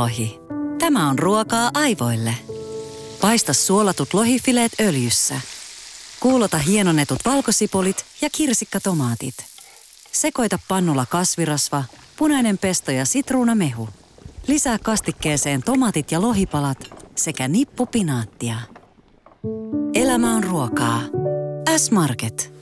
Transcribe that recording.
Suolavenelohi. Tämä on ruokaa aivoille. Paista suolatut lohifileet öljyssä. Kuulota hienonnetut valkosipulit ja kirsikkatomaatit. Sekoita pannulla kasvirasva, punainen pesto ja sitruunamehu. Lisää kastikkeeseen tomaatit ja lohipalat sekä nippu pinaattia. Elämä on ruokaa. S-Market.